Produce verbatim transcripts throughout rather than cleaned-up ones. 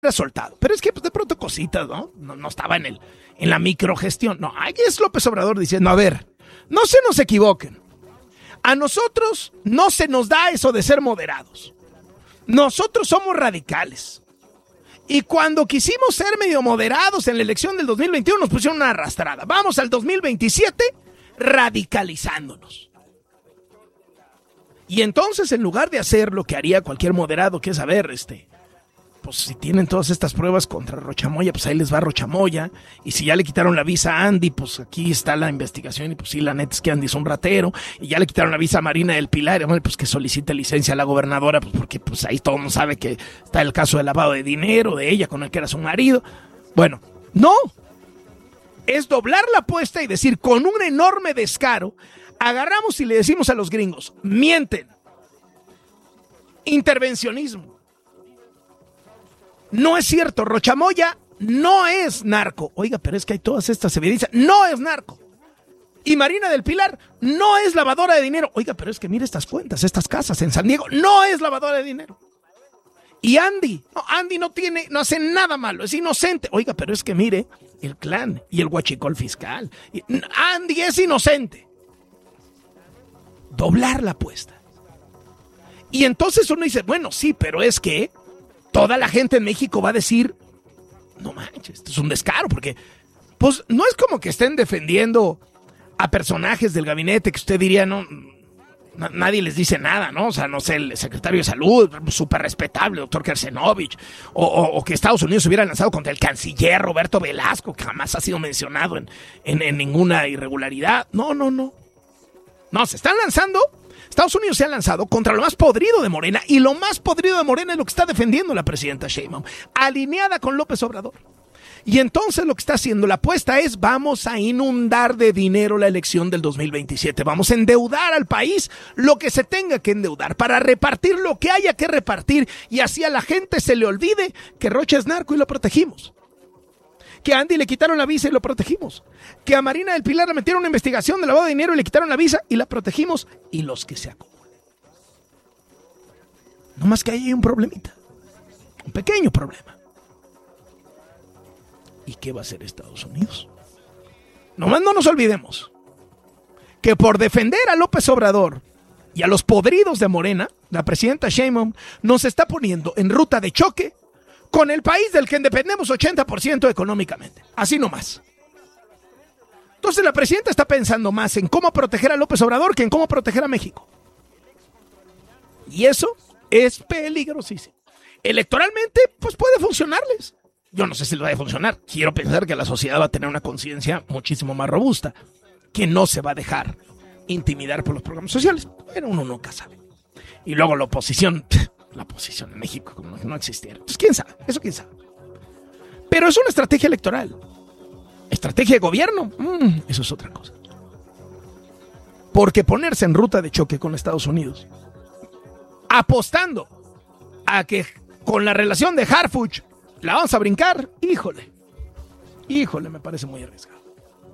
soltado. Pero es que pues, de pronto cositas, ¿no? ¿no? No estaba en el, en la microgestión. No, aquí es López Obrador diciendo, a ver, no se nos equivoquen. A nosotros no se nos da eso de ser moderados. Nosotros somos radicales. Y cuando quisimos ser medio moderados en la elección del dos mil veintiuno nos pusieron una arrastrada. Vamos al dos mil veintisiete radicalizándonos. Y entonces, en lugar de hacer lo que haría cualquier moderado, que es, a ver, este, pues si tienen todas estas pruebas contra Rochamoya, pues ahí les va Rochamoya. Y si ya le quitaron la visa a Andy, pues aquí está la investigación. Y pues sí, la neta es que Andy es un ratero. Y ya le quitaron la visa a Marina del Pilar. Y bueno, pues que solicite licencia a la gobernadora, pues porque pues ahí todo el mundo sabe que está el caso de lavado de dinero de ella con el que era su marido. Bueno, no. Es doblar la apuesta y decir con un enorme descaro, agarramos y le decimos a los gringos, mienten. Intervencionismo. No es cierto, Rochamoya no es narco. Oiga, pero es que hay todas estas evidencias. No es narco. Y Marina del Pilar no es lavadora de dinero. Oiga, pero es que mire estas cuentas, estas casas en San Diego. No es lavadora de dinero. Y Andy, no, Andy no tiene, no hace nada malo, es inocente. Oiga, pero es que mire, el clan y el huachicol fiscal. Andy es inocente. Doblar la apuesta. Y entonces uno dice, bueno, sí, pero es que toda la gente en México va a decir, no manches, esto es un descaro, porque pues no es como que estén defendiendo a personajes del gabinete que usted diría, no, na- nadie les dice nada, ¿no? O sea, no sé, el secretario de Salud, súper respetable, doctor Kersenovich, o, o, o que Estados Unidos hubiera lanzado contra el canciller Roberto Velasco, que jamás ha sido mencionado en, en, en ninguna irregularidad. No, no, no. No, se están lanzando, Estados Unidos se ha lanzado contra lo más podrido de Morena, y lo más podrido de Morena es lo que está defendiendo la presidenta Sheinbaum, alineada con López Obrador. Y entonces lo que está haciendo la apuesta es, vamos a inundar de dinero la elección del dos mil veintisiete, vamos a endeudar al país lo que se tenga que endeudar, para repartir lo que haya que repartir, y así a la gente se le olvide que Rocha es narco y lo protegimos. Que a Andy le quitaron la visa y lo protegimos. Que a Marina del Pilar le metieron una investigación de lavado de dinero y le quitaron la visa y la protegimos. Y los que se acumulan. No más que ahí hay un problemita. Un pequeño problema. ¿Y qué va a hacer Estados Unidos? Nomás no nos olvidemos que por defender a López Obrador y a los podridos de Morena, la presidenta Sheinbaum nos está poniendo en ruta de choque con el país del que dependemos ochenta por ciento económicamente. Así nomás. Entonces la presidenta está pensando más en cómo proteger a López Obrador que en cómo proteger a México. Y eso es peligrosísimo. Electoralmente, pues puede funcionarles. Yo no sé si le va a funcionar. Quiero pensar que la sociedad va a tener una conciencia muchísimo más robusta, que no se va a dejar intimidar por los programas sociales. Pero uno nunca sabe. Y luego la oposición... La oposición en México como no existiera. Entonces, ¿quién sabe? Eso quién sabe. Pero es una estrategia electoral. ¿Estrategia de gobierno? Mm, eso es otra cosa. Porque ponerse en ruta de choque con Estados Unidos, apostando a que con la relación de Harfuch la vamos a brincar, híjole. Híjole, me parece muy arriesgado.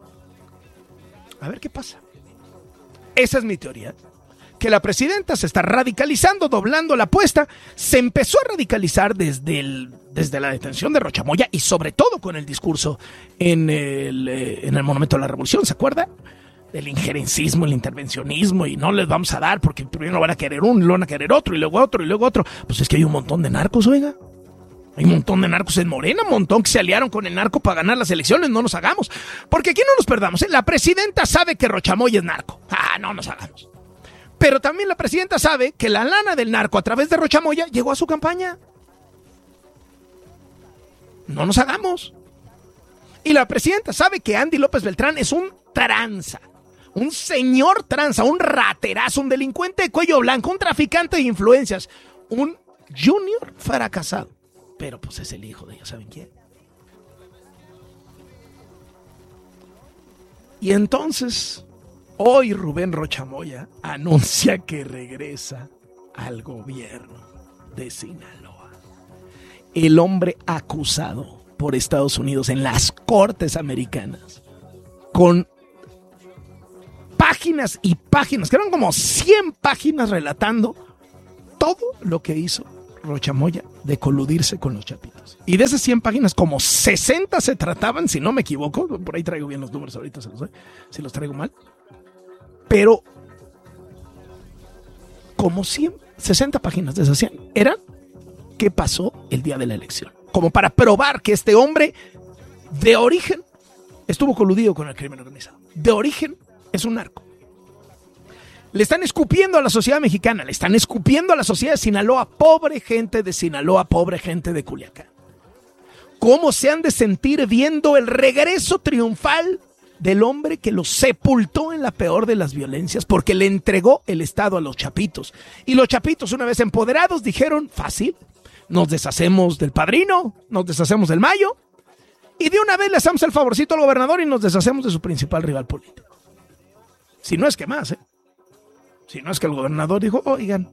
A ver qué pasa. Esa es mi teoría. Que la presidenta se está radicalizando, doblando la apuesta. Se empezó a radicalizar desde, el, desde la detención de Rochamoya y sobre todo con el discurso en el, eh, en el Monumento a la Revolución, ¿se acuerda? Del injerencismo, el intervencionismo, y no les vamos a dar porque primero van a querer uno, y luego van a querer otro, y luego otro, y luego otro. Pues es que hay un montón de narcos, oiga. Hay un montón de narcos en Morena, un montón que se aliaron con el narco para ganar las elecciones, no nos hagamos. Porque aquí no nos perdamos, ¿eh? La presidenta sabe que Rochamoya es narco. Ah, no nos hagamos. Pero también la presidenta sabe que la lana del narco a través de Rochamoya llegó a su campaña. No nos hagamos. Y la presidenta sabe que Andy López Beltrán es un tranza, un señor tranza, un raterazo, un delincuente de cuello blanco, un traficante de influencias, un junior fracasado. Pero pues es el hijo de ya saben quién. Y entonces... hoy Rubén Rochamoya anuncia que regresa al gobierno de Sinaloa. El hombre acusado por Estados Unidos en las cortes americanas con páginas y páginas, que eran como cien páginas relatando todo lo que hizo Rocha Moya de coludirse con los chapitos. Y de esas cien páginas, como sesenta se trataban, si no me equivoco, por ahí traigo bien los números ahorita, se los doy, si los traigo mal, pero como cien, sesenta páginas de esas cien eran qué pasó el día de la elección, como para probar que este hombre de origen estuvo coludido con el crimen organizado, de origen es un narco. Le están escupiendo a la sociedad mexicana, le están escupiendo a la sociedad de Sinaloa, pobre gente de Sinaloa, pobre gente de Culiacán. ¿Cómo se han de sentir viendo el regreso triunfal del hombre que los sepultó en la peor de las violencias porque le entregó el Estado a los chapitos? Y los chapitos, una vez empoderados, dijeron, fácil, nos deshacemos del padrino, nos deshacemos del Mayo, y de una vez le hacemos el favorcito al gobernador y nos deshacemos de su principal rival político. Si no es que más, ¿eh? Si no es que el gobernador dijo, oigan,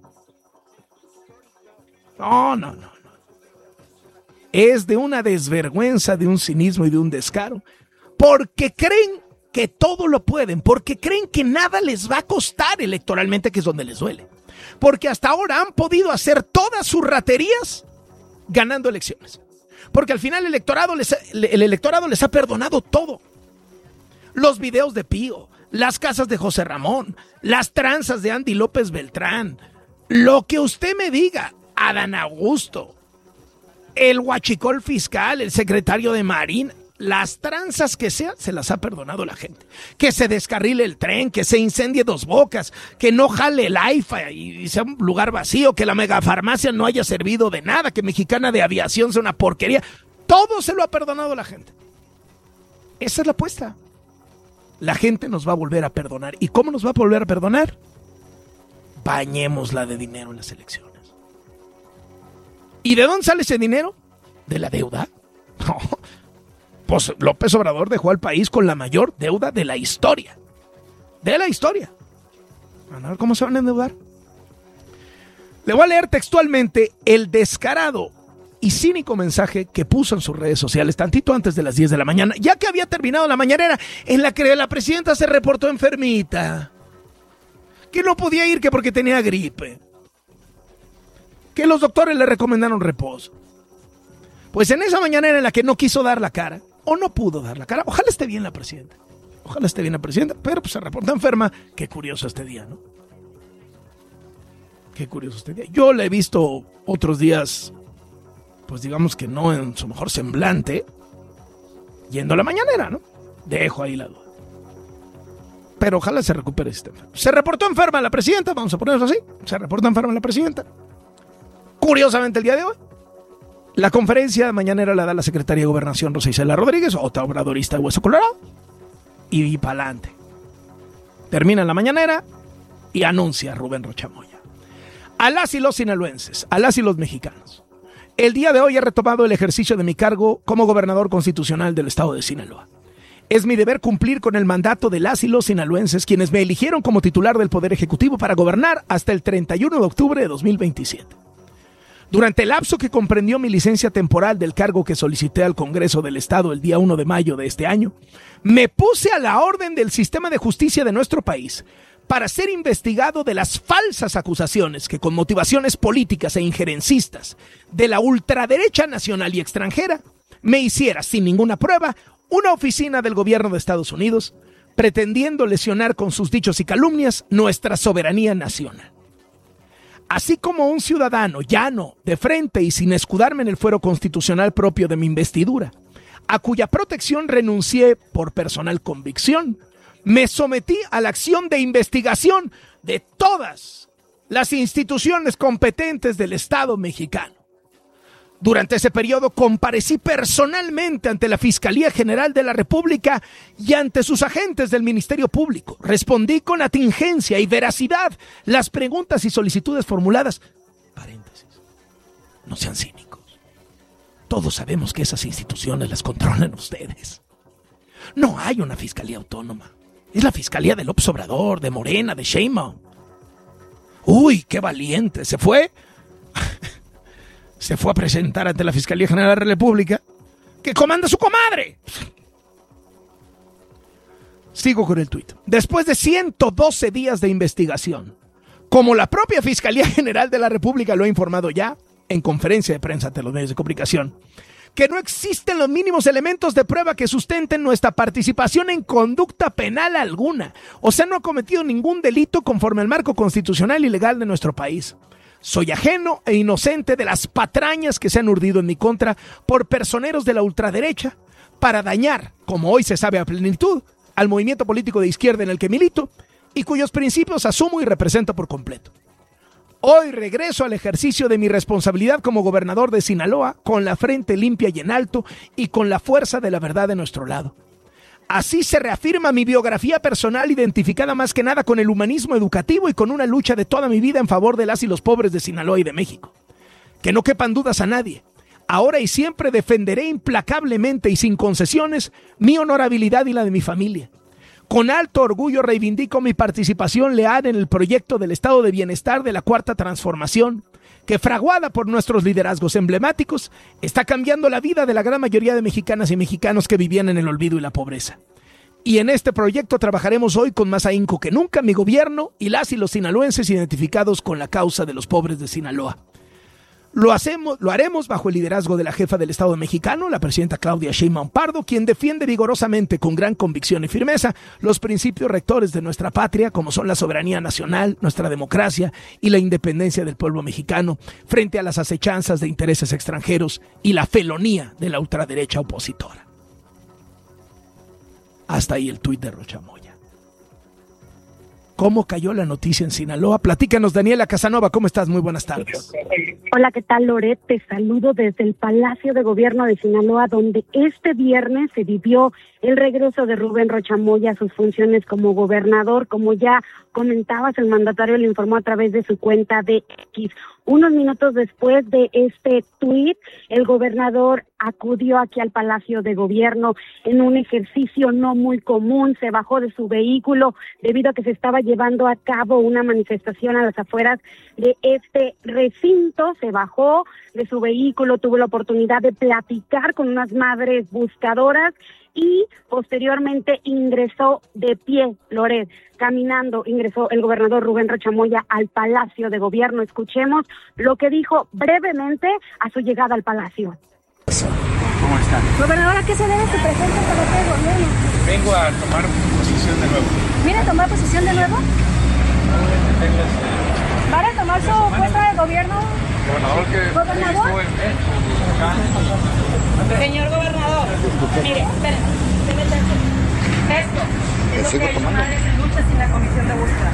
no, no, no, no. Es de una desvergüenza, de un cinismo y de un descaro, porque creen que todo lo pueden, porque creen que nada les va a costar electoralmente, que es donde les duele. Porque hasta ahora han podido hacer todas sus raterías ganando elecciones. Porque al final el electorado les, el electorado les ha perdonado todo. Los videos de Pío, las casas de José Ramón, las tranzas de Andy López Beltrán, lo que usted me diga, Adán Augusto, el huachicol fiscal, el secretario de Marina, las tranzas que sean, se las ha perdonado la gente. Que se descarrile el tren, que se incendie Dos Bocas, que no jale el AIFA y sea un lugar vacío, que la megafarmacia no haya servido de nada, que Mexicana de Aviación sea una porquería. Todo se lo ha perdonado la gente. Esa es la apuesta. La gente nos va a volver a perdonar. ¿Y cómo nos va a volver a perdonar? Bañémosla de dinero en las elecciones. ¿Y de dónde sale ese dinero? ¿De la deuda? No. Pues López Obrador dejó al país con la mayor deuda de la historia. De la historia. A ver cómo se van a endeudar. Le voy a leer textualmente el descarado y cínico mensaje que puso en sus redes sociales tantito antes de las diez de la mañana, ya que había terminado la mañanera en la que la presidenta se reportó enfermita, que no podía ir que porque tenía gripe, que los doctores le recomendaron reposo. Pues en esa mañanera en la que no quiso dar la cara, o no pudo dar la cara, ojalá esté bien la presidenta, ojalá esté bien la presidenta, pero pues se reportó enferma. Qué curioso este día, ¿no? Qué curioso este día. Yo la he visto otros días, pues digamos que no en su mejor semblante, yendo a la mañanera, ¿no? Dejo ahí la duda. Pero ojalá se recupere este enfermo. Se reportó enferma la presidenta, vamos a ponerlo así, se reportó enferma la presidenta. Curiosamente el día de hoy, la conferencia mañanera la da la secretaria de Gobernación Rosa Isela Rodríguez, otra obradorista de Hueso Colorado, y, y para adelante. Termina la mañanera y anuncia Rubén Rocha Moya. A las y los sinaloenses, a las y los mexicanos, el día de hoy he retomado el ejercicio de mi cargo como gobernador constitucional del estado de Sinaloa. Es mi deber cumplir con el mandato de las y los sinaloenses, quienes me eligieron como titular del Poder Ejecutivo para gobernar hasta el treinta y uno de octubre de dos mil veintisiete. Durante el lapso que comprendió mi licencia temporal del cargo que solicité al Congreso del Estado el día primero de mayo de este año, me puse a la orden del sistema de justicia de nuestro país para ser investigado de las falsas acusaciones que con motivaciones políticas e injerencistas de la ultraderecha nacional y extranjera me hiciera sin ninguna prueba una oficina del gobierno de Estados Unidos pretendiendo lesionar con sus dichos y calumnias nuestra soberanía nacional. Así como un ciudadano llano, de frente y sin escudarme en el fuero constitucional propio de mi investidura, a cuya protección renuncié por personal convicción, me sometí a la acción de investigación de todas las instituciones competentes del Estado mexicano. Durante ese periodo comparecí personalmente ante la Fiscalía General de la República y ante sus agentes del Ministerio Público. Respondí con atingencia y veracidad las preguntas y solicitudes formuladas. Paréntesis. No sean cínicos. Todos sabemos que esas instituciones las controlan ustedes. No hay una fiscalía autónoma. Es la Fiscalía de López Obrador, de Morena, de Sheinbaum. Uy, qué valiente. Se fue... Se fue a presentar ante la Fiscalía General de la República, que comanda su comadre. Sigo con el tuit. Después de ciento doce días de investigación, como la propia Fiscalía General de la República lo ha informado ya, en conferencia de prensa ante los medios de comunicación, que no existen los mínimos elementos de prueba que sustenten nuestra participación en conducta penal alguna. O sea, no ha cometido ningún delito conforme al marco constitucional y legal de nuestro país. Soy ajeno e inocente de las patrañas que se han urdido en mi contra por personeros de la ultraderecha para dañar, como hoy se sabe a plenitud, al movimiento político de izquierda en el que milito y cuyos principios asumo y represento por completo. Hoy regreso al ejercicio de mi responsabilidad como gobernador de Sinaloa con la frente limpia y en alto y con la fuerza de la verdad de nuestro lado. Así se reafirma mi biografía personal identificada más que nada con el humanismo educativo y con una lucha de toda mi vida en favor de las y los pobres de Sinaloa y de México. Que no quepan dudas a nadie. Ahora y siempre defenderé implacablemente y sin concesiones mi honorabilidad y la de mi familia. Con alto orgullo reivindico mi participación leal en el proyecto del Estado de Bienestar de la Cuarta Transformación, que fraguada por nuestros liderazgos emblemáticos, está cambiando la vida de la gran mayoría de mexicanas y mexicanos que vivían en el olvido y la pobreza. Y en este proyecto trabajaremos hoy con más ahínco que nunca mi gobierno y las y los sinaloenses identificados con la causa de los pobres de Sinaloa. Lo hacemos, lo haremos bajo el liderazgo de la jefa del Estado mexicano, la presidenta Claudia Sheinbaum Pardo, quien defiende vigorosamente con gran convicción y firmeza los principios rectores de nuestra patria, como son la soberanía nacional, nuestra democracia y la independencia del pueblo mexicano, frente a las acechanzas de intereses extranjeros y la felonía de la ultraderecha opositora. Hasta ahí el tuit de Rocha Moya. ¿Cómo cayó la noticia en Sinaloa? Platícanos, Daniela Casanova, ¿cómo estás? Muy buenas tardes. Hola, ¿qué tal, Loret? Te saludo desde el Palacio de Gobierno de Sinaloa, donde este viernes se vivió el regreso de Rubén Rocha Moya a sus funciones como gobernador. Como ya comentabas, el mandatario le informó a través de su cuenta de X. Unos minutos después de este tuit, el gobernador acudió aquí al Palacio de Gobierno en un ejercicio no muy común. Se bajó de su vehículo debido a que se estaba llevando a cabo una manifestación a las afueras de este recinto. Se bajó de su vehículo, tuvo la oportunidad de platicar con unas madres buscadoras y posteriormente ingresó de pie, Loret, caminando, ingresó el gobernador Rubén Rocha Moya al Palacio de Gobierno. Escuchemos lo que dijo brevemente a su llegada al Palacio. ¿Cómo están? Gobernador, ¿a qué se debe su presencia en Palacio de Gobierno? Vengo a tomar posición de nuevo. ¿Viene a tomar posición de nuevo? ¿Van a tomar su puesto de gobierno? Gobernador, que ¿Gobernador? Señor gobernador, mire, espérenme, espérenme. Esto es lo que hizo Madres en Lucha sin la comisión de búsqueda.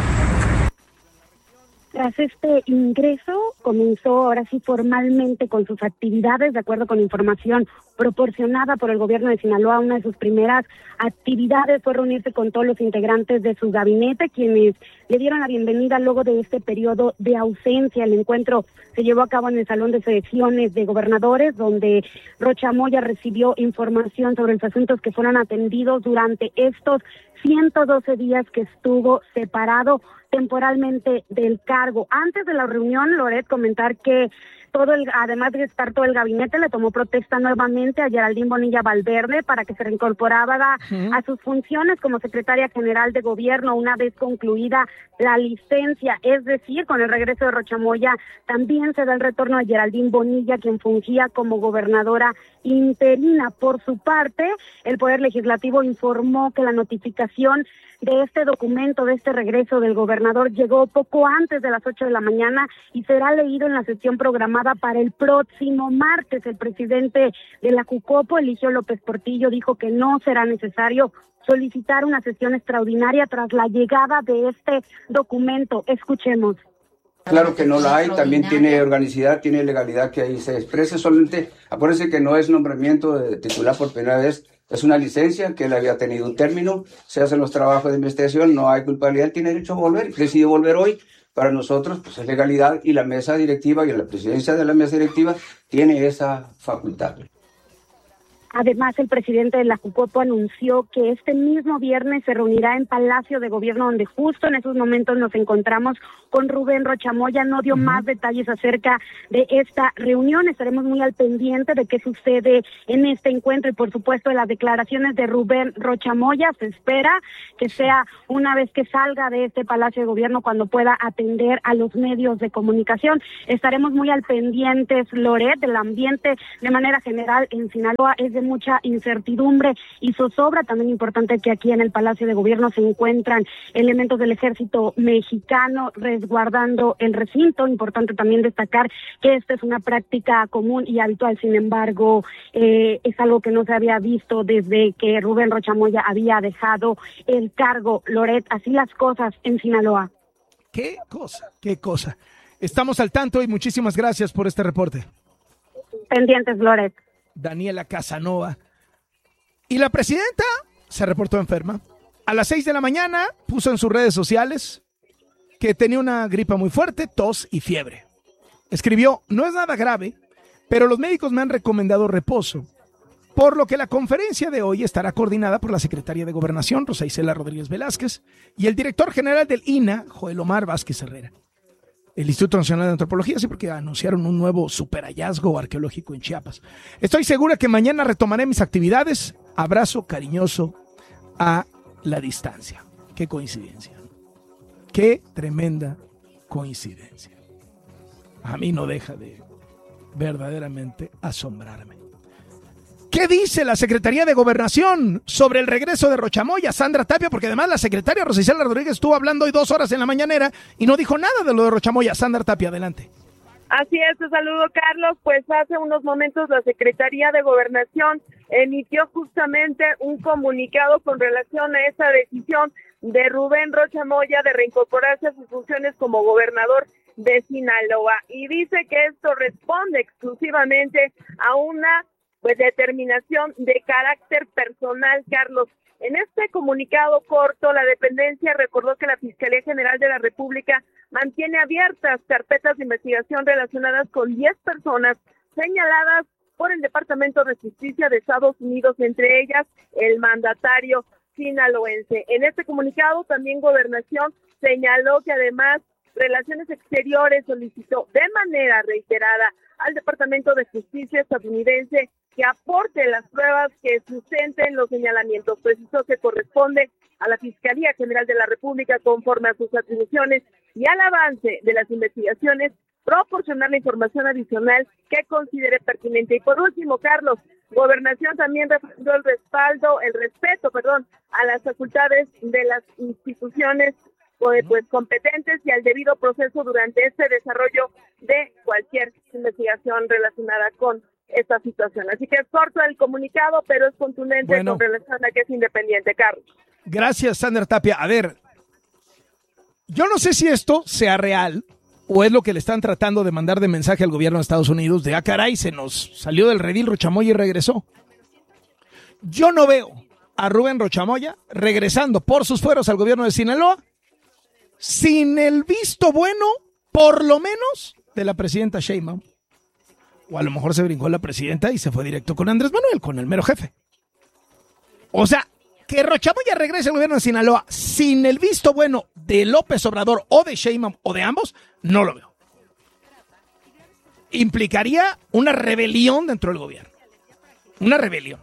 Tras este ingreso, comenzó ahora sí formalmente con sus actividades, de acuerdo con información proporcionada por el gobierno de Sinaloa. Una de sus primeras actividades fue reunirse con todos los integrantes de su gabinete, quienes le dieron la bienvenida luego de este periodo de ausencia. El encuentro se llevó a cabo en el Salón de Sesiones de Gobernadores, donde Rocha Moya recibió información sobre los asuntos que fueron atendidos durante estos ciento doce días que estuvo separado temporalmente del cargo. Antes de la reunión, Loret, comentar que todo el, además de estar todo el gabinete, le tomó protesta nuevamente a Geraldine Bonilla Valverde para que se reincorporara uh-huh. a sus funciones como secretaria general de gobierno una vez concluida la licencia. Es decir, con el regreso de Rocha Moya también se da el retorno a Geraldine Bonilla, quien fungía como gobernadora interina. Por su parte, el Poder Legislativo informó que la notificación de este documento, de este regreso del gobernador, llegó poco antes de las ocho de la mañana y será leído en la sesión programada para el próximo martes. El presidente de la Jucopo, Eligio López Portillo, dijo que no será necesario solicitar una sesión extraordinaria tras la llegada de este documento. Escuchemos. Claro que no la hay, también tiene organicidad, tiene legalidad que ahí se exprese. Solamente, acuérdense que no es nombramiento de titular por primera vez, es una licencia que él había tenido un término, se hacen los trabajos de investigación, no hay culpabilidad, él tiene derecho a volver, decidió volver hoy. Para nosotros, pues es legalidad y la mesa directiva y la presidencia de la mesa directiva tiene esa facultad. Además, el presidente de la Jucopo anunció que este mismo viernes se reunirá en Palacio de Gobierno, donde justo en esos momentos nos encontramos con Rubén Rocha Moya. No dio uh-huh. más detalles acerca de esta reunión. Estaremos muy al pendiente de qué sucede en este encuentro y, por supuesto, de las declaraciones de Rubén Rocha Moya. Se espera que sea una vez que salga de este Palacio de Gobierno cuando pueda atender a los medios de comunicación. Estaremos muy al pendientes, Loret, del ambiente de manera general en Sinaloa es de mucha incertidumbre y zozobra. También importante que aquí en el Palacio de Gobierno se encuentran elementos del ejército mexicano resguardando el recinto. Importante también destacar que esta es una práctica común y habitual, sin embargo, eh, es algo que no se había visto desde que Rubén Rocha Moya había dejado el cargo. Loret, así las cosas en Sinaloa. ¿Qué cosa? ¿Qué cosa? Estamos al tanto y muchísimas gracias por este reporte. Pendientes, Loret. Daniela Casanova. Y la presidenta se reportó enferma. A las seis de la mañana puso en sus redes sociales que tenía una gripa muy fuerte, tos y fiebre. Escribió, no es nada grave, pero los médicos me han recomendado reposo, por lo que la conferencia de hoy estará coordinada por la secretaria de Gobernación, Rosa Isela Rodríguez Velázquez, y el director general del I N A, Joel Omar Vázquez Herrera. El Instituto Nacional de Antropología, sí, porque anunciaron un nuevo super hallazgo arqueológico en Chiapas. Estoy segura que mañana retomaré mis actividades. Abrazo cariñoso a la distancia. Qué coincidencia. Qué tremenda coincidencia. A mí no deja de verdaderamente asombrarme. ¿Qué dice la Secretaría de Gobernación sobre el regreso de Rocha Moya, Sandra Tapia? Porque además la secretaria Rosa Isela Rodríguez estuvo hablando hoy dos horas en la mañanera y no dijo nada de lo de Rocha Moya. Sandra Tapia, adelante. Así es, te saludo, Carlos. Pues hace unos momentos la Secretaría de Gobernación emitió justamente un comunicado con relación a esa decisión de Rubén Rocha Moya de reincorporarse a sus funciones como gobernador de Sinaloa. Y dice que esto responde exclusivamente a una pues determinación de carácter personal, Carlos. En este comunicado corto, la dependencia recordó que la Fiscalía General de la República mantiene abiertas carpetas de investigación relacionadas con diez personas señaladas por el Departamento de Justicia de Estados Unidos, entre ellas el mandatario sinaloense. En este comunicado también Gobernación señaló que además Relaciones Exteriores solicitó de manera reiterada al Departamento de Justicia estadounidense que aporte las pruebas que sustenten los señalamientos. Precisó que corresponde a la Fiscalía General de la República, conforme a sus atribuciones y al avance de las investigaciones, proporcionar la información adicional que considere pertinente. Y por último, Carlos, Gobernación también refrendó el respaldo, el respeto, perdón, a las facultades de las instituciones pues competentes y al debido proceso durante este desarrollo de cualquier investigación relacionada con esta situación. Así que es corto el comunicado, pero es contundente bueno, con relación a que es independiente, Carlos. Gracias, Sandra Tapia. A ver, yo no sé si esto sea real o es lo que le están tratando de mandar de mensaje al gobierno de Estados Unidos de, ah, caray, se nos salió del redil Rocha Moya y regresó. Yo no veo a Rubén Rocha Moya regresando por sus fueros al gobierno de Sinaloa sin el visto bueno, por lo menos, de la presidenta Sheinbaum. O a lo mejor se brincó la presidenta y se fue directo con Andrés Manuel, con el mero jefe. O sea, que Rocha Moya regrese al gobierno de Sinaloa sin el visto bueno de López Obrador o de Sheinbaum o de ambos, no lo veo. Implicaría una rebelión dentro del gobierno. Una rebelión.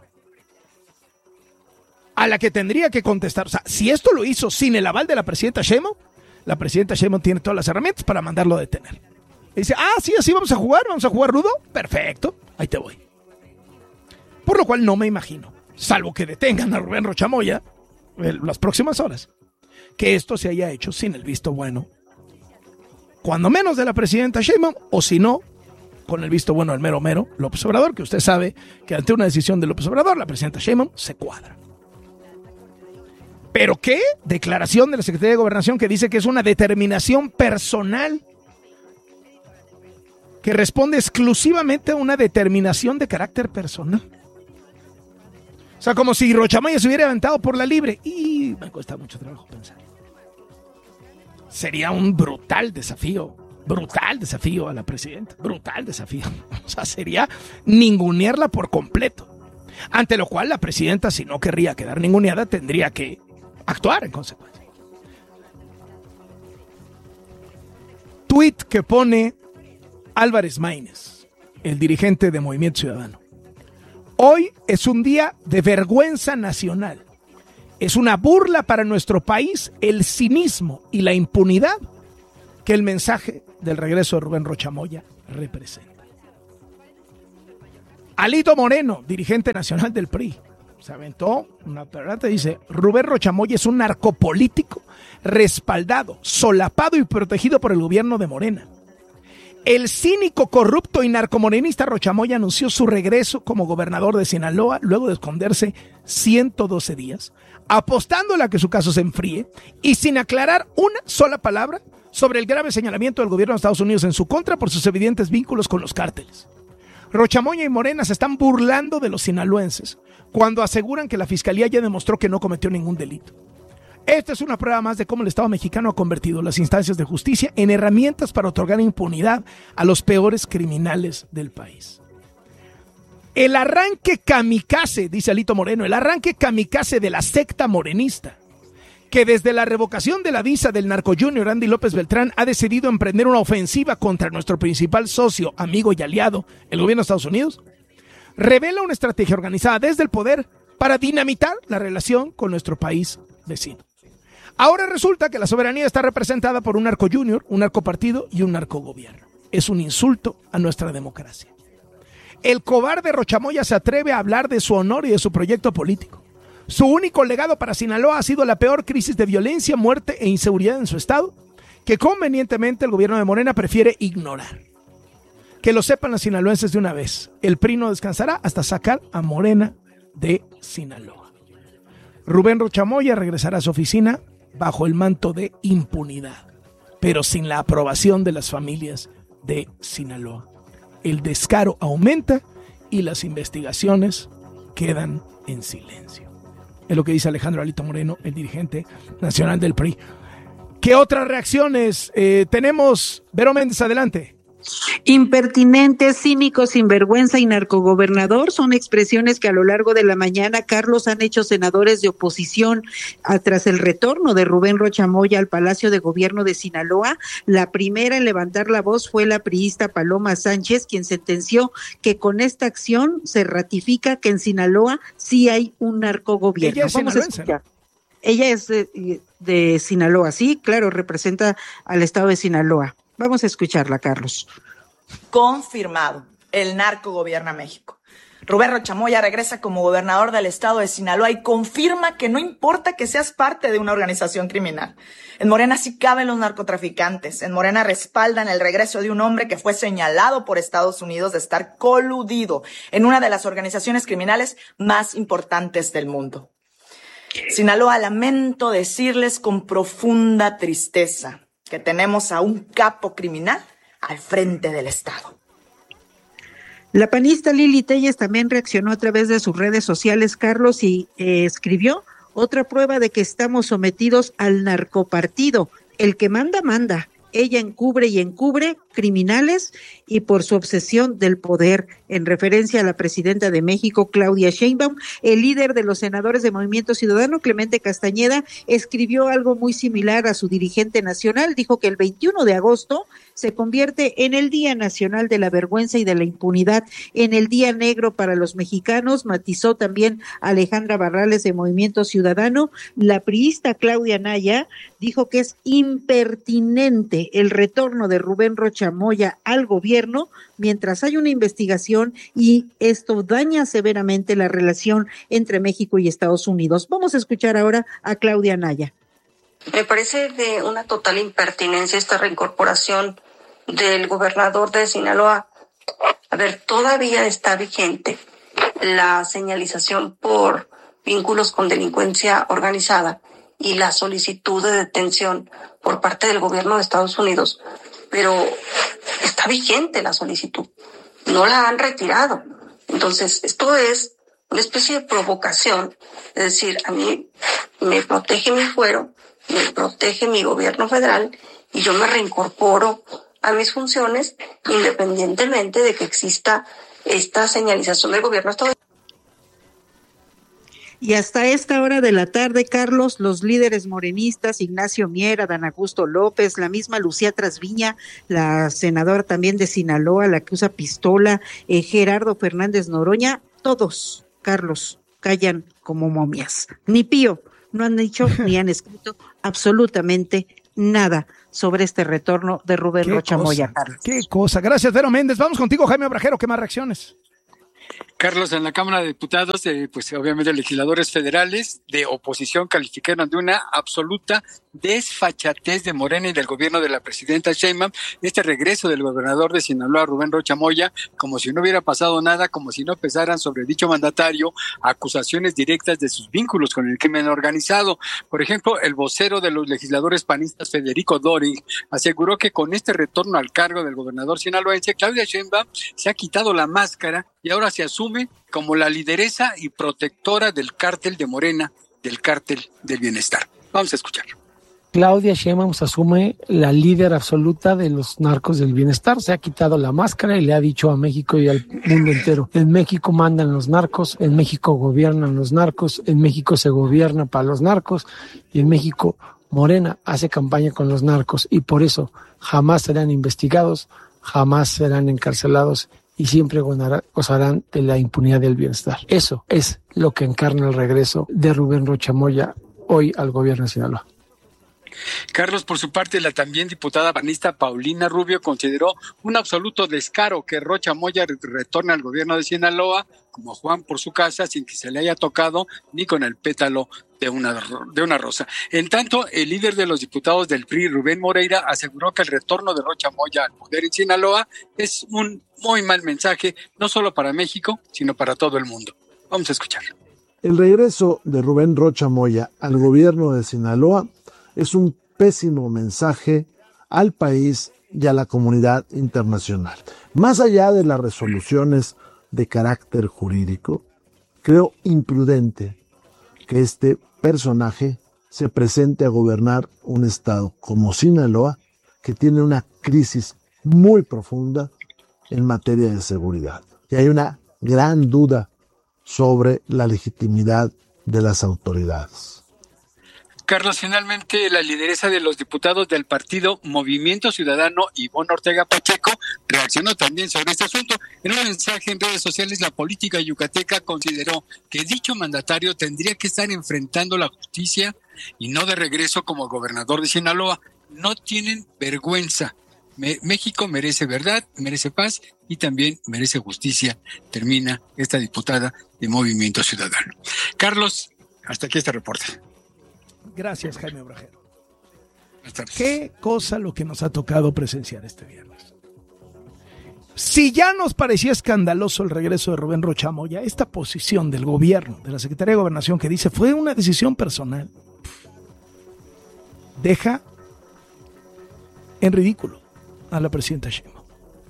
A la que tendría que contestar. O sea, si esto lo hizo sin el aval de la presidenta Sheinbaum, la presidenta Sheinbaum tiene todas las herramientas para mandarlo a detener. Y dice, ah, sí, así vamos a jugar, vamos a jugar rudo. Perfecto, ahí te voy. Por lo cual no me imagino, salvo que detengan a Rubén Rocha Moya en las próximas horas, que esto se haya hecho sin el visto bueno, cuando menos de la presidenta Sheinbaum, o si no, con el visto bueno del mero mero López Obrador, que usted sabe que ante una decisión de López Obrador, la presidenta Sheinbaum se cuadra. ¿Pero qué? Declaración de la Secretaría de Gobernación que dice que es una determinación personal que responde exclusivamente a una determinación de carácter personal. O sea, como si Rocha Moya se hubiera aventado por la libre. Y me cuesta mucho trabajo pensar. Sería un brutal desafío, brutal desafío a la presidenta, brutal desafío. O sea, sería ningunearla por completo. Ante lo cual la presidenta, si no querría quedar ninguneada, tendría que actuar en consecuencia. Tweet que pone Álvarez Maínez, el dirigente de Movimiento Ciudadano. Hoy es un día de vergüenza nacional. Es una burla para nuestro país el cinismo y la impunidad que el mensaje del regreso de Rubén Rocha Moya representa. Alito Moreno, dirigente nacional del P R I, se aventó una perrata y dice: Rubén Rocha Moya es un narcopolítico respaldado, solapado y protegido por el gobierno de Morena. El cínico, corrupto y narcomorenista Rocha Moya anunció su regreso como gobernador de Sinaloa luego de esconderse ciento doce días, apostándole a que su caso se enfríe y sin aclarar una sola palabra sobre el grave señalamiento del gobierno de Estados Unidos en su contra por sus evidentes vínculos con los cárteles. Rocha Moya y Morena se están burlando de los sinaloenses cuando aseguran que la fiscalía ya demostró que no cometió ningún delito. Esta es una prueba más de cómo el Estado mexicano ha convertido las instancias de justicia en herramientas para otorgar impunidad a los peores criminales del país. El arranque kamikaze, dice Alito Moreno, el arranque kamikaze de la secta morenista, que desde la revocación de la visa del narco junior Andy López Beltrán ha decidido emprender una ofensiva contra nuestro principal socio, amigo y aliado, el gobierno de Estados Unidos, revela una estrategia organizada desde el poder para dinamitar la relación con nuestro país vecino. Ahora resulta que la soberanía está representada por un narco junior, un narcopartido y un narcogobierno. Es un insulto a nuestra democracia. El cobarde Rocha Moya se atreve a hablar de su honor y de su proyecto político. Su único legado para Sinaloa ha sido la peor crisis de violencia, muerte e inseguridad en su estado, que convenientemente el gobierno de Morena prefiere ignorar. Que lo sepan los sinaloenses de una vez, el P R I no descansará hasta sacar a Morena de Sinaloa. Rubén Rocha Moya regresará a su oficina bajo el manto de impunidad, pero sin la aprobación de las familias de Sinaloa. El descaro aumenta y las investigaciones quedan en silencio. Es lo que dice Alejandro Alito Moreno, el dirigente nacional del P R I. ¿Qué otras reacciones eh, tenemos? Vero Méndez, adelante. Impertinente, cínico, sinvergüenza y narcogobernador son expresiones que a lo largo de la mañana, Carlos, han hecho senadores de oposición tras el retorno de Rubén Rocha Moya al Palacio de Gobierno de Sinaloa. La primera en levantar la voz fue la priista Paloma Sánchez, quien sentenció que con esta acción se ratifica que en Sinaloa sí hay un narcogobierno. Ella es Vamos a escuchar. Ella es de, de Sinaloa, sí, claro, representa al estado de Sinaloa. Vamos a escucharla, Carlos. Confirmado, el narco gobierna México. Rubén Rocha Moya regresa como gobernador del estado de Sinaloa y confirma que no importa que seas parte de una organización criminal. En Morena sí caben los narcotraficantes. En Morena respaldan el regreso de un hombre que fue señalado por Estados Unidos de estar coludido en una de las organizaciones criminales más importantes del mundo. Sinaloa, lamento decirles con profunda tristeza que tenemos a un capo criminal al frente del Estado. La panista Lili Telles también reaccionó a través de sus redes sociales, Carlos, y eh, escribió: otra prueba de que estamos sometidos al narcopartido. El que manda, manda. Ella encubre y encubre criminales y por su obsesión del poder, en referencia a la presidenta de México, Claudia Sheinbaum. El líder de los senadores de Movimiento Ciudadano, Clemente Castañeda, escribió algo muy similar a su dirigente nacional. Dijo que el veintiuno de agosto se convierte en el Día Nacional de la Vergüenza y de la Impunidad, en el Día Negro para los mexicanos. Matizó también Alejandra Barrales de Movimiento Ciudadano. La priista Claudia Anaya dijo que es impertinente el retorno de Rubén Rocha Moya al gobierno mientras hay una investigación y esto daña severamente la relación entre México y Estados Unidos. Vamos a escuchar ahora a Claudia Anaya. Me parece de una total impertinencia esta reincorporación del gobernador de Sinaloa. A ver, todavía está vigente la señalización por vínculos con delincuencia organizada y la solicitud de detención por parte del gobierno de Estados Unidos, pero está vigente la solicitud, no la han retirado. Entonces, esto es una especie de provocación, es decir, a mí me protege mi fuero, me protege mi gobierno federal y yo me reincorporo a mis funciones independientemente de que exista esta señalización del gobierno estadounidense. Y hasta esta hora de la tarde, Carlos, los líderes morenistas, Ignacio Mier, Dan Augusto López, la misma Lucía Trasviña, la senadora también de Sinaloa, la que usa pistola, eh, Gerardo Fernández Noroña, todos, Carlos, callan como momias. Ni pío, no han dicho ni han escrito absolutamente nada sobre este retorno de Rubén Rocha Moya, Carlos. Qué cosa. Gracias, Vero Méndez. Vamos contigo, Jaime Obrajero. ¿Qué más reacciones? Carlos, en la Cámara de Diputados, eh, pues obviamente legisladores federales de oposición calificaron de una absoluta desfachatez de Morena y del gobierno de la presidenta Sheinbaum este regreso del gobernador de Sinaloa, Rubén Rocha Moya, como si no hubiera pasado nada, como si no pesaran sobre dicho mandatario acusaciones directas de sus vínculos con el crimen organizado. Por ejemplo, el vocero de los legisladores panistas, Federico Doring, aseguró que con este retorno al cargo del gobernador sinaloense, Claudia Sheinbaum se ha quitado la máscara y ahora se asume como la lideresa y protectora del cártel de Morena, del cártel del bienestar. Vamos a escucharlo. Claudia Sheinbaum se asume la líder absoluta de los narcos del bienestar, se ha quitado la máscara y le ha dicho a México y al mundo entero: en México mandan los narcos, en México gobiernan los narcos, en México se gobierna para los narcos y en México Morena hace campaña con los narcos y por eso jamás serán investigados, jamás serán encarcelados y siempre gozarán de la impunidad del bienestar. Eso es lo que encarna el regreso de Rubén Rocha Moya hoy al gobierno de Sinaloa. Carlos, por su parte, la también diputada panista Paulina Rubio consideró un absoluto descaro que Rocha Moya retorne al gobierno de Sinaloa como Juan por su casa sin que se le haya tocado ni con el pétalo de una, de una rosa. En tanto, el líder de los diputados del P R I, Rubén Moreira, aseguró que el retorno de Rocha Moya al poder en Sinaloa es un muy mal mensaje, no solo para México, sino para todo el mundo. Vamos a escucharlo. El regreso de Rubén Rocha Moya al gobierno de Sinaloa es un pésimo mensaje al país y a la comunidad internacional. Más allá de las resoluciones de carácter jurídico, creo imprudente que este personaje se presente a gobernar un estado como Sinaloa, que tiene una crisis muy profunda en materia de seguridad. Y hay una gran duda sobre la legitimidad de las autoridades. Carlos, finalmente la lideresa de los diputados del partido Movimiento Ciudadano, Ivonne Ortega Pacheco, reaccionó también sobre este asunto. En un mensaje en redes sociales, la política yucateca consideró que dicho mandatario tendría que estar enfrentando la justicia y no de regreso como gobernador de Sinaloa. No tienen vergüenza. Me- México merece verdad, merece paz y también merece justicia, termina esta diputada de Movimiento Ciudadano. Carlos, hasta aquí este reporte. Gracias, Jaime Obrajero. Qué cosa lo que nos ha tocado presenciar este viernes. Si ya nos parecía escandaloso el regreso de Rubén Rocha Moya, esta posición del gobierno, de la Secretaría de Gobernación, que dice fue una decisión personal, deja en ridículo a la presidenta Sheinbaum.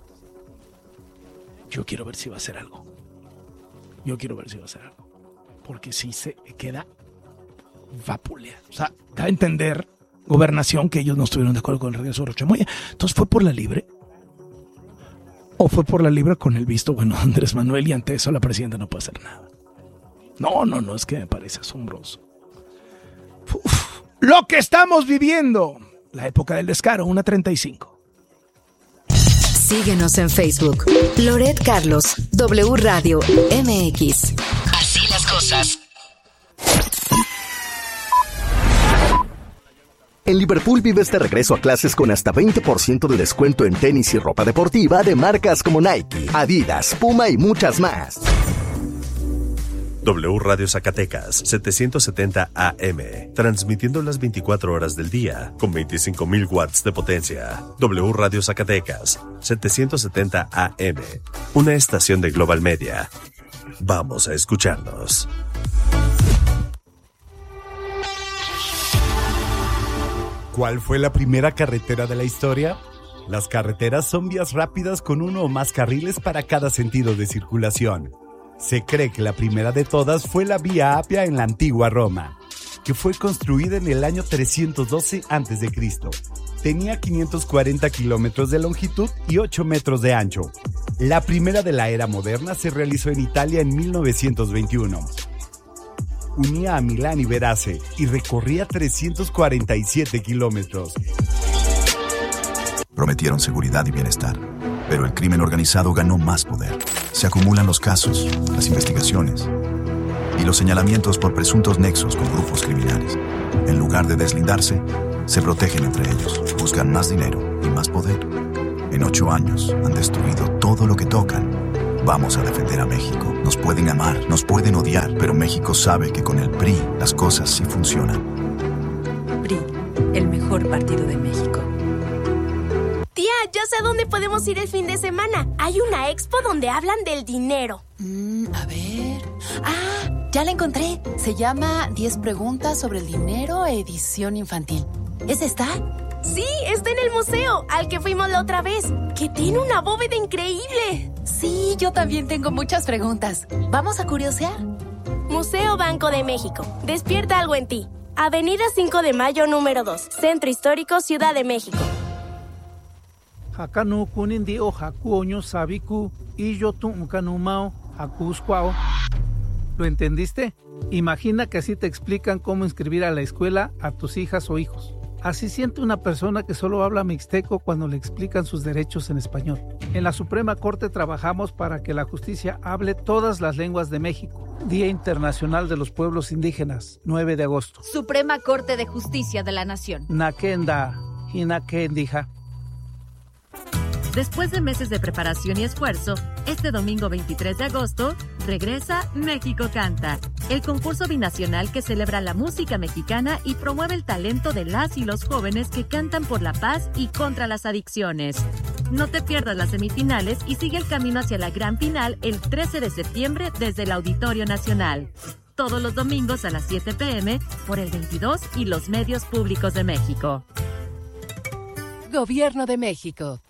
Yo quiero ver si va a hacer algo. Yo quiero ver si va a hacer algo. Porque si se queda vapulear. O sea, da a entender Gobernación que ellos no estuvieron de acuerdo con el regreso de Rocha Moya. Entonces, ¿fue por la libre? ¿O fue por la libre con el visto bueno de Andrés Manuel y ante eso la presidenta no puede hacer nada? No, no, no, es que me parece asombroso. Uf, lo que estamos viviendo. La época del descaro, una treinta y cinco. Síguenos en Facebook. Loret Carlos, W Radio, M X. Así las cosas. En Liverpool vives de regreso a clases con hasta veinte por ciento de descuento en tenis y ropa deportiva de marcas como Nike, Adidas, Puma y muchas más. W Radio Zacatecas, setecientos setenta A M, transmitiendo las veinticuatro horas del día, con veinticinco mil watts de potencia. W Radio Zacatecas, setecientos setenta A M, una estación de Global Media. Vamos a escucharnos. ¿Cuál fue la primera carretera de la historia? Las carreteras son vías rápidas con uno o más carriles para cada sentido de circulación. Se cree que la primera de todas fue la Vía Apia en la antigua Roma, que fue construida en el año trescientos doce antes de Cristo. Tenía quinientos cuarenta kilómetros de longitud y ocho metros de ancho. La primera de la era moderna se realizó en Italia en mil novecientos veintiuno. unía a Milán y Verace y recorría trescientos cuarenta y siete kilómetros. Prometieron seguridad y bienestar, pero el crimen organizado ganó más poder. Se acumulan los casos, las investigaciones y los señalamientos por presuntos nexos con grupos criminales. En lugar de deslindarse, se protegen entre ellos, buscan más dinero y más poder. En ocho años han destruido todo lo que tocan. Vamos a defender a México. Nos pueden amar, nos pueden odiar, pero México sabe que con el P R I las cosas sí funcionan. P R I, el mejor partido de México. Tía, ya sé a dónde podemos ir el fin de semana. Hay una expo donde hablan del dinero. Mm, a ver... ¡Ah! Ya la encontré. Se llama diez preguntas sobre el dinero, edición infantil. ¿Es esta? Sí, está en el museo, al que fuimos la otra vez, que tiene una bóveda increíble. Sí, yo también tengo muchas preguntas. ¿Vamos a curiosear? Museo Banco de México. Despierta algo en ti. Avenida cinco de Mayo, número dos. Centro Histórico, Ciudad de México. Hakanu kunindio hakuoño sabiku y yo tu unkanumao hakuscuao. ¿Lo entendiste? Imagina que así te explican cómo inscribir a la escuela a tus hijas o hijos. Así siente una persona que solo habla mixteco cuando le explican sus derechos en español. En la Suprema Corte trabajamos para que la justicia hable todas las lenguas de México. Día Internacional de los Pueblos Indígenas, nueve de agosto. Suprema Corte de Justicia de la Nación. Nakenda, Hinakendija. Después de meses de preparación y esfuerzo, este domingo veintitrés de agosto, regresa México Canta, el concurso binacional que celebra la música mexicana y promueve el talento de las y los jóvenes que cantan por la paz y contra las adicciones. No te pierdas las semifinales y sigue el camino hacia la gran final el trece de septiembre desde el Auditorio Nacional. Todos los domingos a las siete pe eme por el veintidós y los medios públicos de México. Gobierno de México.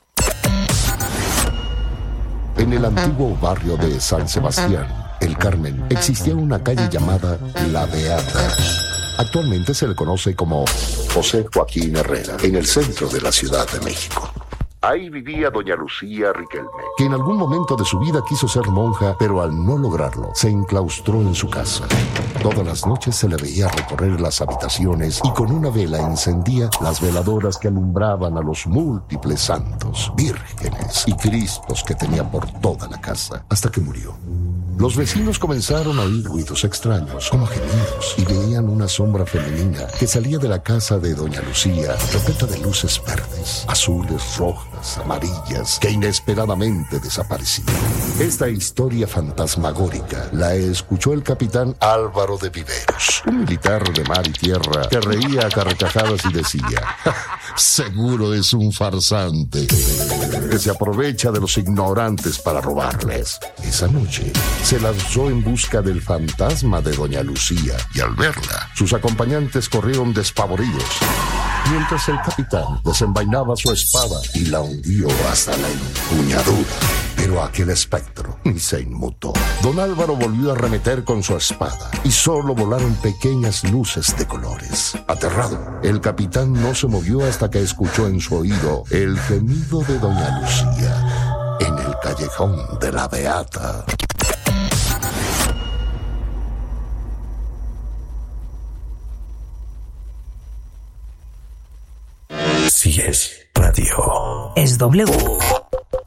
En el antiguo barrio de San Sebastián, El Carmen, existía una calle llamada La Beata. Actualmente se le conoce como José Joaquín Herrera, en el centro de la Ciudad de México. Ahí vivía doña Lucía Riquelme, que en algún momento de su vida quiso ser monja, pero al no lograrlo, se enclaustró en su casa. Todas las noches se le veía recorrer las habitaciones y con una vela encendía las veladoras que alumbraban a los múltiples santos, vírgenes y cristos que tenía por toda la casa, hasta que murió. Los vecinos comenzaron a oír ruidos extraños, como gemidos, y veían una sombra femenina que salía de la casa de doña Lucía, repleta de luces verdes, azules, rojas, amarillas, que inesperadamente desaparecían. Esta historia fantasmagórica la escuchó el capitán Álvaro de Viveros, un militar de mar y tierra que reía a carcajadas y decía: seguro es un farsante que se aprovecha de los ignorantes para robarles. Esa noche se lanzó en busca del fantasma de doña Lucía y al verla, sus acompañantes corrieron despavoridos, mientras el capitán desenvainaba su espada y la hundió hasta la empuñadura. Pero aquel espectro ni se inmutó. Don Álvaro volvió a arremeter con su espada y solo volaron pequeñas luces de colores. Aterrado, el capitán no se movió hasta que escuchó en su oído el gemido de doña Lucía en el callejón de la Beata. Si es radio, es W.